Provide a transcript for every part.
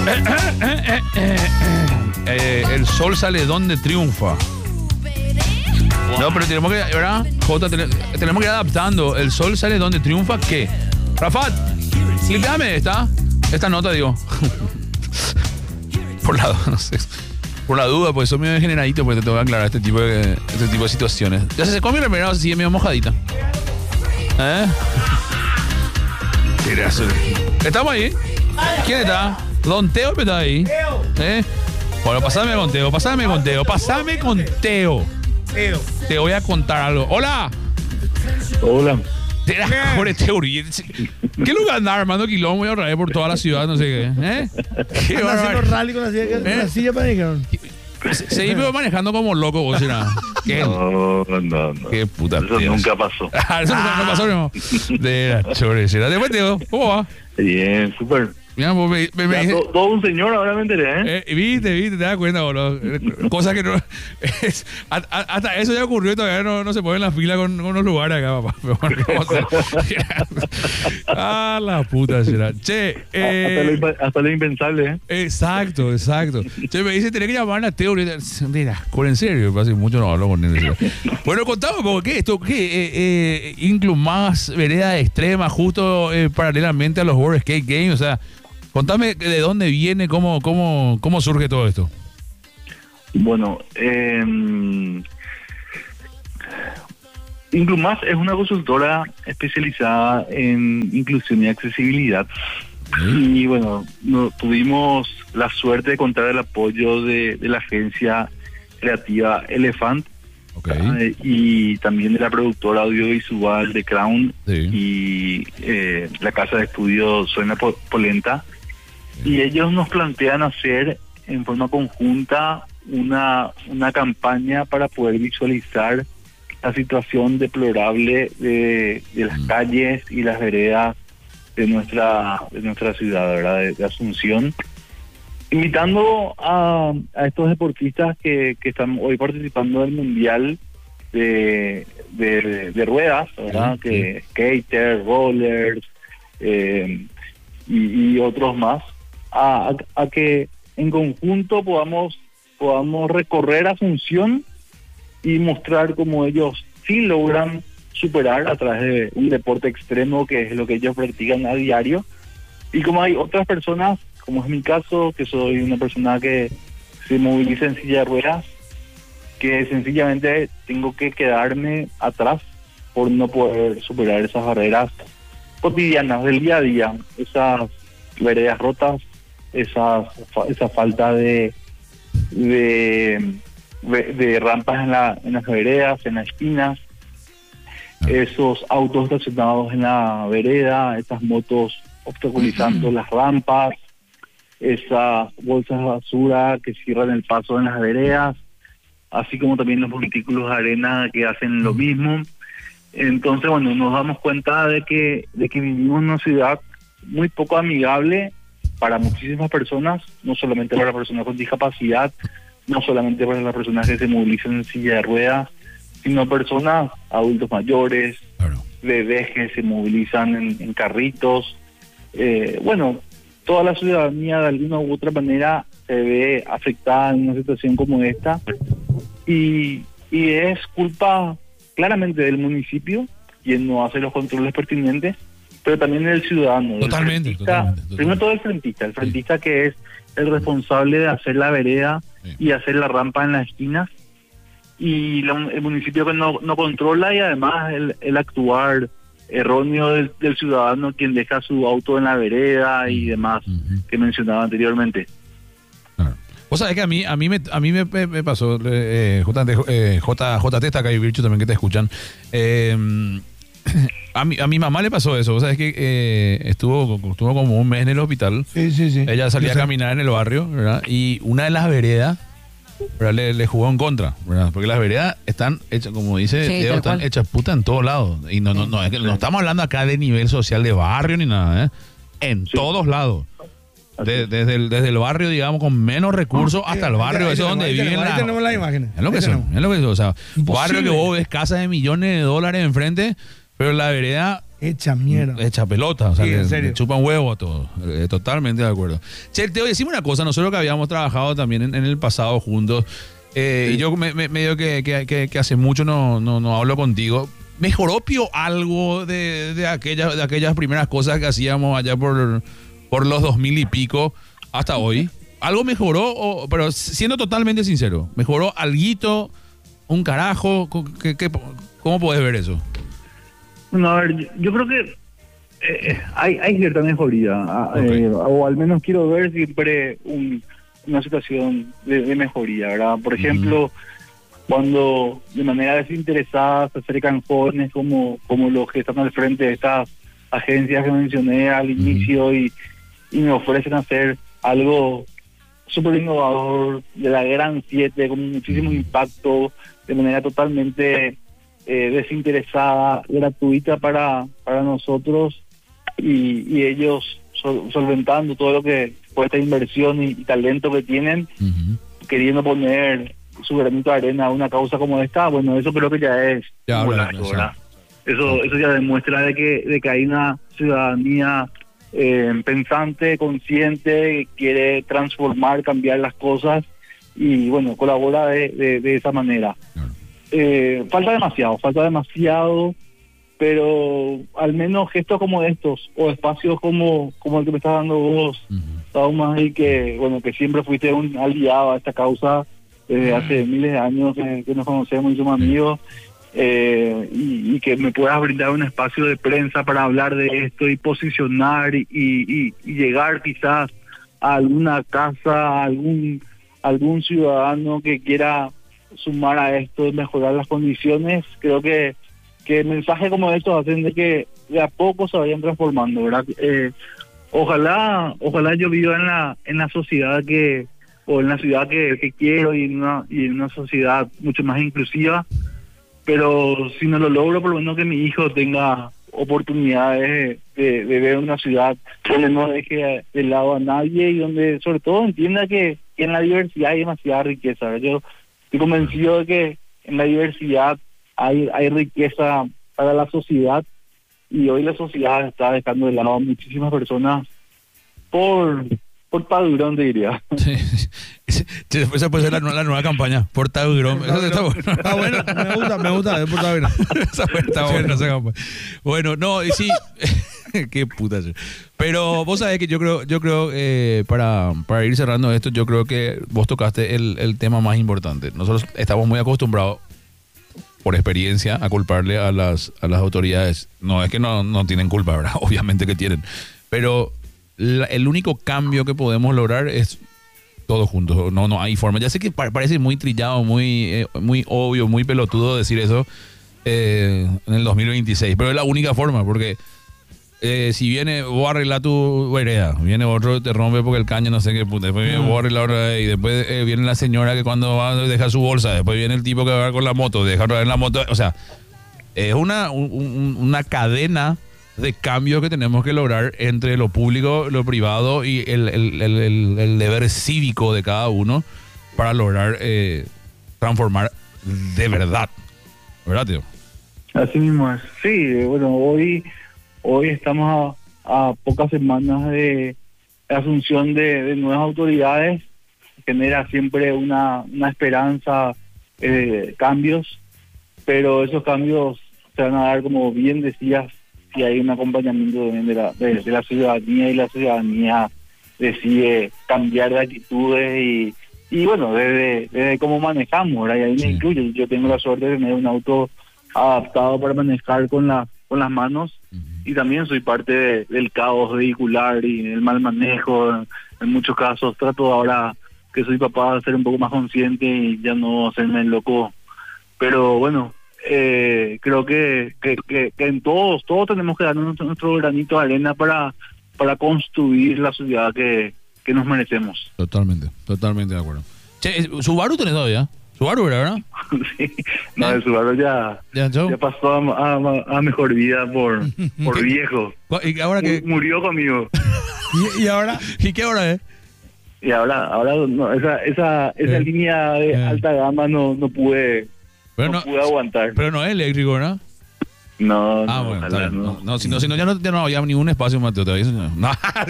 El sol sale donde triunfa. No, pero tenemos que, ¿verdad? Jota, tenemos que ir adaptando. El sol sale donde triunfa, ¿qué? Rafat, clipeame esta nota, digo. No sé. Por la duda, pues soy medio degeneradito, porque te tengo que aclarar este tipo de situaciones. Ya se secó mi remera, o sigue medio mojadita. Estamos ahí. ¿Quién está? Don Teo está ahí. Bueno, pasame con Teo. Te voy a contar algo. ¡Hola! Hola. De las mejores teorías. ¿Qué lugar anda armando quilombo? Voy a otra vez por toda la ciudad, no sé qué. ¿Qué anda haciendo rally con la silla para llegar. Se iba manejando como loco, vos, ¿no? No. Qué puta. Eso Dios. nunca pasó. Eso nunca pasó, no. De la chorecera. Después, Teo, ¿cómo va? Bien, súper. Mira, vos me dice, todo un señor, ahora me enteré, viste, te das cuenta, boludo. Cosas que no. Hasta eso ya ocurrió y todavía no se pone en la fila con los lugares acá, papá. La puta será. Che, hasta lo impensable, Exacto. Che, me dice, tenés que llamar a Teo. Mira, en serio, hace mucho no hablo con él. Bueno, contame un poco, ¿qué? Incluso más vereda extrema, justo paralelamente a los World Skate Games, o sea. Contame de dónde viene, cómo surge todo esto. Bueno, Inclumas es una consultora especializada en inclusión y accesibilidad. Y bueno, tuvimos la suerte de contar el apoyo de la agencia creativa Elephant, y también de la productora audiovisual de Crown, y la casa de estudio Suena Polenta. Y ellos nos plantean hacer en forma conjunta una campaña para poder visualizar la situación deplorable de las calles y las veredas de nuestra ciudad, ¿verdad? De Asunción, invitando a estos deportistas que están hoy participando del Mundial de ruedas, ¿verdad? Que skaters, rollers, y otros más, a que en conjunto podamos recorrer Asunción y mostrar cómo ellos sí logran superar a través de un deporte extremo, que es lo que ellos practican a diario, y como hay otras personas, como es mi caso, que soy una persona que se moviliza en silla de ruedas, que sencillamente tengo que quedarme atrás por no poder superar esas barreras cotidianas del día a día, esas veredas rotas, esa falta de rampas en las veredas, en las esquinas, esos autos estacionados en la vereda, esas motos obstaculizando las rampas, esas bolsas de basura que cierran el paso en las veredas, así como también los montículos de arena que hacen lo mismo. Entonces, bueno, nos damos cuenta de que vivimos en una ciudad muy poco amigable para muchísimas personas, no solamente para personas con discapacidad, no solamente para las personas que se movilizan en silla de ruedas, sino personas, adultos mayores, bebés que se movilizan en carritos. Bueno, toda la ciudadanía de alguna u otra manera se ve afectada en una situación como esta, y es culpa claramente del municipio, quien no hace los controles pertinentes, pero también del ciudadano. Totalmente. Primero todo el frentista que es el responsable de hacer la vereda y hacer la rampa en las esquinas, y el municipio que no controla, y además el actuar erróneo del ciudadano, quien deja su auto en la vereda y demás, que mencionaba anteriormente. Vos sabés que a mí me pasó, JT está acá y Vircho también, que te escuchan. A mi mamá le pasó eso. Vos sabés que estuvo como un mes en el hospital. Sí. Ella salía a caminar en el barrio, ¿verdad? Y una de las veredas, ¿verdad? Le jugó en contra, ¿verdad? Porque las veredas están hechas, como dice Teo, están hechas puta en todos lados. Y no es que no estamos hablando acá de nivel social de barrio ni nada, ¿eh? En todos lados. Desde el barrio, digamos, con menos recursos, hasta el barrio ese donde viven Ahí tenemos las imágenes. Es lo que son. O sea, barrio que vos ves casas de millones de dólares enfrente, pero la vereda Hecha mierda. Hecha pelota, o sea, Sí, en serio. le chupan huevo a todo. Totalmente de acuerdo. Che, te voy a decir una cosa, nosotros que habíamos trabajado también en el pasado juntos, y yo medio que hace mucho no hablo contigo. ¿Mejoró Pío algo de aquellas primeras cosas que hacíamos allá por los 2000 y pico hasta hoy? ¿Algo mejoró? Pero siendo totalmente sincero, ¿mejoró alguito? ¿Un carajo? ¿Cómo podés ver eso? Bueno, a ver, yo creo que hay cierta mejoría, Okay. o al menos quiero ver siempre una situación de mejoría, ¿verdad? Por ejemplo, cuando de manera desinteresada se acercan jóvenes como los que están al frente de estas agencias que mencioné al inicio y me ofrecen hacer algo súper innovador, de la gran 7, con muchísimo impacto, de manera totalmente desinteresada, gratuita para nosotros y ellos solventando todo lo que fue esta inversión y talento que tienen, queriendo poner su granito de arena a una causa como esta. Bueno, eso creo que ya es un golazo, ¿verdad? Eso ya demuestra de que hay una ciudadanía pensante, consciente, que quiere transformar, cambiar las cosas y bueno, colabora de esa manera. Falta demasiado, pero al menos gestos como estos o espacios como el que me estás dando vos, Taumas, y que bueno, que siempre fuiste un aliado a esta causa desde hace miles de años que nos conocemos y somos amigos, y que me puedas brindar un espacio de prensa para hablar de esto y posicionar y llegar quizás a alguna casa, a algún ciudadano que quiera sumar a esto y mejorar las condiciones. Creo que mensajes como estos hacen de que de a poco se vayan transformando, ¿verdad? Ojalá yo viva en la sociedad o en la ciudad que quiero y en una sociedad mucho más inclusiva, pero si no lo logro, por lo menos que mi hijo tenga oportunidades de ver una ciudad donde no deje de lado a nadie y donde sobre todo entienda que en la diversidad hay demasiada riqueza, ¿verdad? Yo estoy convencido de que en la diversidad hay riqueza para la sociedad y hoy la sociedad está dejando de lado a muchísimas personas por padrón, te diría. Sí. Esa puede ser la nueva campaña, Portavirón. Eso está bueno. Está bueno, me gusta, Portavirón. Esa está buena, esa campaña. Bueno, no, y sí, qué puta. Pero vos sabés que yo creo para ir cerrando esto, yo creo que vos tocaste el tema más importante. Nosotros estamos muy acostumbrados, por experiencia, a culparle a las autoridades. No es que no tienen culpa, ¿verdad? Obviamente que tienen. Pero el único cambio que podemos lograr es todos juntos. No hay forma. Ya sé que parece muy trillado, muy obvio, muy pelotudo decir eso en el 2026, pero es la única forma, porque si viene vos arreglar tu vereda, viene otro te rompe porque el caño no sé qué puta, después viene vos arreglar otra vez, y después viene la señora que cuando va a dejar su bolsa, después viene el tipo que va con la moto, deja otra vez la moto, o sea, es una cadena de cambios que tenemos que lograr entre lo público, lo privado y el deber cívico de cada uno para lograr transformar de verdad. ¿Verdad, tío? Así mismo es. Sí, bueno, hoy estamos a pocas semanas de asunción de nuevas autoridades. Genera siempre una esperanza, cambios, pero esos cambios se van a dar, como bien decías, si hay un acompañamiento también de la ciudadanía, y la ciudadanía decide cambiar de actitudes y bueno, desde cómo manejamos, ¿verdad? Y ahí me incluye. Yo tengo la suerte de tener un auto adaptado para manejar con las manos, y también soy parte del caos vehicular y el mal manejo. En muchos casos trato ahora que soy papá de ser un poco más consciente y ya no hacerme el loco, pero bueno, creo que en todos tenemos que dar nuestro granito de arena para construir la ciudad que nos merecemos. Totalmente de acuerdo. Che, ¿Subaru tenés todavía? Subaru, ¿verdad? Sí. No, el Subaru ya pasó a mejor vida por viejo. ¿Y ahora qué? Murió conmigo. ¿Y ahora? ¿Y qué hora es? Y ahora no, esa línea de alta gama no pude aguantar. Pero no es eléctrico, ¿no? No, Ah, bueno, está ojalá bien. no. No, si no, ya no había ningún espacio, Mateo. Te aviso. No.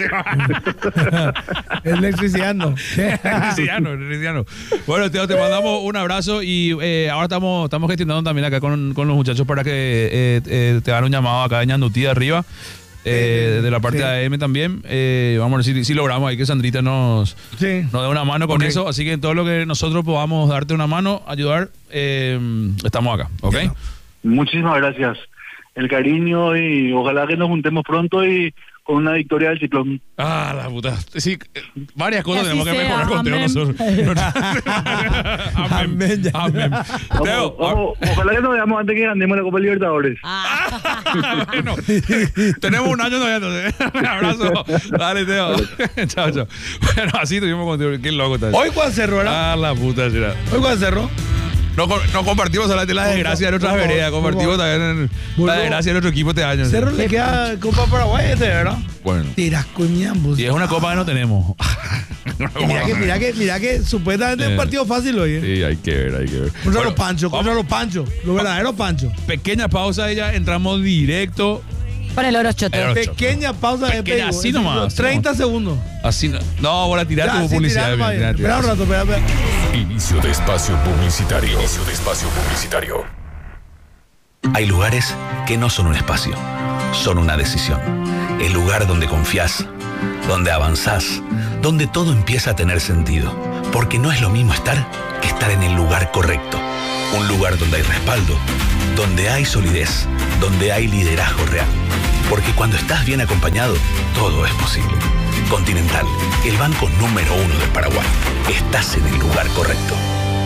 Electriciano. Electriciano. Bueno, Teo, te mandamos un abrazo y ahora estamos gestionando también acá con los muchachos para que te hagan un llamado acá en Ñandutí de arriba. De la parte de AM también. Vamos a ver si logramos ahí que Sandrita nos dé una mano con eso. Así que en todo lo que nosotros podamos darte una mano, ayudar, estamos acá. ¿Ok? Bueno, muchísimas gracias. El cariño y ojalá que nos juntemos pronto y con una victoria del Ciclón. Ah, la puta. Sí, varias cosas Que tenemos que así sea, mejorar con Teo amén. nosotros. Amén. Amén. Teo, Ojalá que nos veamos antes que ganemos la Copa Libertadores. bueno, tenemos un año todavía, entonces. Un abrazo. Dale, Teo. Chao, chao. Bueno, así tuvimos contigo. Qué loco está. Hoy cuál cerró, ¿verdad? Ah, la puta, será. Hoy cuál cerró. No compartimos solamente la desgracia de nuestras veredas, compartimos también la desgracia de nuestro equipo este año. Cerro le queda Copa Paraguay ¿verdad? Bueno. Tiras coñambos. Y es una copa que no tenemos. Mira que supuestamente es un partido fácil hoy. Sí, hay que ver. Contra los Panchos, los verdaderos Panchos. Pequeña pausa y ya entramos directo. Para el Orochote. Pequeña pausa de Pequeña, así nomás. 30 segundos. Así no, voy a tirar tu publicidad. Espera un rato, espera. Inicio de espacio publicitario. Hay lugares que no son un espacio, son una decisión. El lugar donde confías, donde avanzás, donde todo empieza a tener sentido. Porque no es lo mismo estar que estar en el lugar correcto. Un lugar donde hay respaldo, donde hay solidez, donde hay liderazgo real. Porque cuando estás bien acompañado, todo es posible. Continental, el banco número 1 del Paraguay. Estás en el lugar correcto.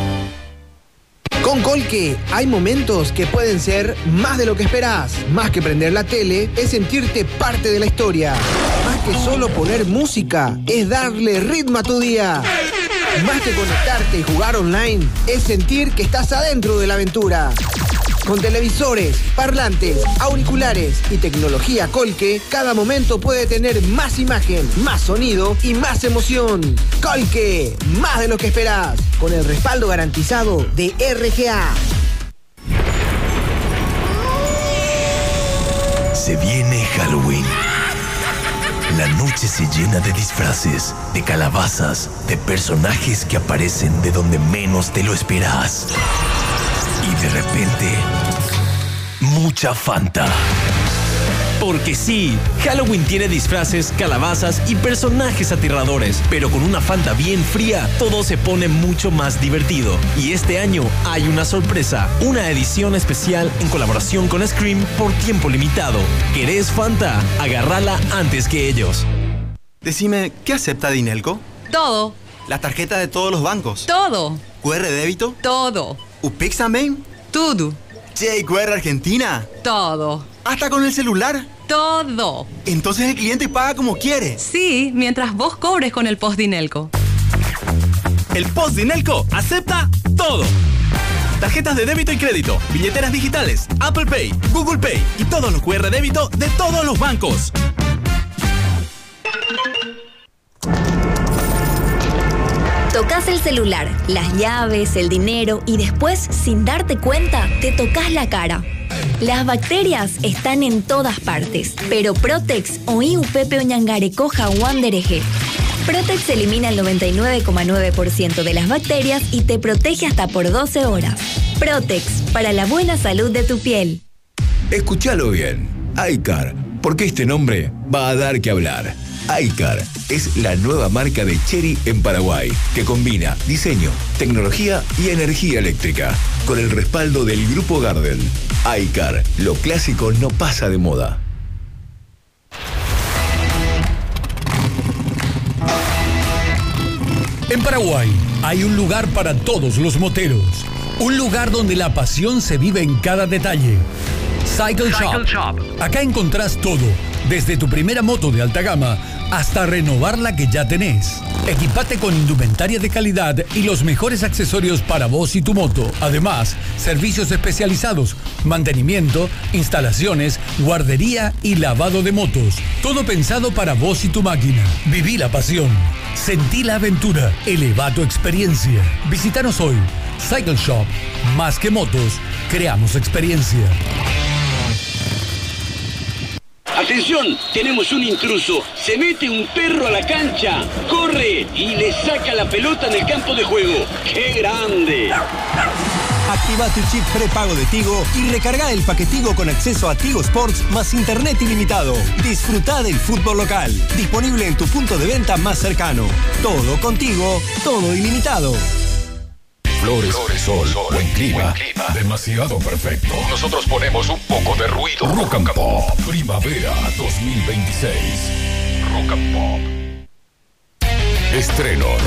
Con Colque hay momentos que pueden ser más de lo que esperás. Más que prender la tele, es sentirte parte de la historia. Más que solo poner música, es darle ritmo a tu día. Más que conectarte y jugar online, es sentir que estás adentro de la aventura. Con televisores, parlantes, auriculares y tecnología Colque, cada momento puede tener más imagen, más sonido y más emoción. Colque, más de lo que esperás, con el respaldo garantizado de RGA. Se viene Halloween. La noche se llena de disfraces, de calabazas, de personajes que aparecen de donde menos te lo esperas. Y de repente, mucha Fanta. Porque sí, Halloween tiene disfraces, calabazas y personajes aterradores, pero con una Fanta bien fría, todo se pone mucho más divertido. Y este año hay una sorpresa, una edición especial en colaboración con Scream por tiempo limitado. ¿Querés Fanta? Agárrala antes que ellos. Decime, ¿qué acepta Dinelco? Todo. ¿La tarjeta de todos los bancos? Todo. ¿QR débito? Todo. ¿UPIX también? Todo. Che, ¿QR Argentina? Todo. ¿Hasta con el celular? Todo. Entonces el cliente paga como quiere. Sí, mientras vos cobres con el Post Dinelco. El Post Dinelco acepta todo. Tarjetas de débito y crédito, billeteras digitales, Apple Pay, Google Pay y todos los QR débito de todos los bancos. Tocas el celular, las llaves, el dinero y después, sin darte cuenta, te tocas la cara. Las bacterias están en todas partes, pero Protex o IUPP Oñangarecoja Wandereje. Protex elimina el 99,9% de las bacterias y te protege hasta por 12 horas. Protex, para la buena salud de tu piel. Escúchalo bien. iCar, porque este nombre va a dar que hablar. iCar es la nueva marca de Chery en Paraguay, que combina diseño, tecnología y energía eléctrica, con el respaldo del Grupo Gardel. iCar, lo clásico no pasa de moda. En Paraguay hay un lugar para todos los moteros. Un lugar donde la pasión se vive en cada detalle. Cycle Shop. Acá encontrás todo, desde tu primera moto de alta gama hasta renovar la que ya tenés. Equipate con indumentaria de calidad y los mejores accesorios para vos y tu moto. Además, servicios especializados, mantenimiento, instalaciones, guardería y lavado de motos. Todo pensado para vos y tu máquina. Viví la pasión. Sentí la aventura. Eleva tu experiencia. Visítanos hoy. Cycle Shop. Más que motos, creamos experiencia. Atención, tenemos un intruso. Se mete un perro a la cancha, corre y le saca la pelota en el campo de juego. ¡Qué grande! Activa tu chip prepago de Tigo y recarga el paquetigo con acceso a Tigo Sports más internet ilimitado. Disfruta del fútbol local. Disponible en tu punto de venta más cercano. Todo contigo, todo ilimitado. Flores, sol, buen clima. Demasiado perfecto. Nosotros ponemos un poco de ruido. Rock and Pop, primavera 2026. Rock and Pop. Estreno